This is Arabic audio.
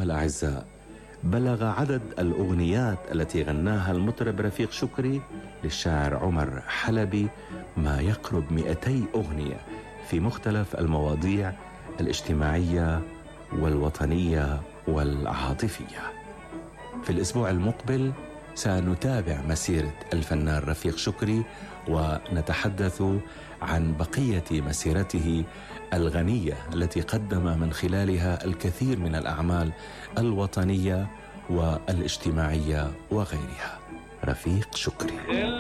الأعزاء، بلغ عدد الأغنيات التي غناها المطرب رفيق شكري للشاعر عمر حلبي ما يقرب 200 أغنية في مختلف المواضيع الاجتماعية والوطنية والعاطفية. في الأسبوع المقبل سنتابع مسيرة الفنان رفيق شكري ونتحدث عن بقية مسيرته الغنية التي قدم من خلالها الكثير من الأعمال الوطنية والاجتماعية وغيرها. رفيق شكري.